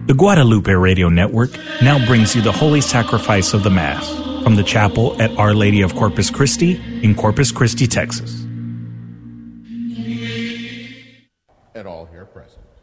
The Guadalupe Radio Network now brings you the Holy Sacrifice of the Mass from the chapel at Our Lady of Corpus Christi in Corpus Christi, Texas. And all here present.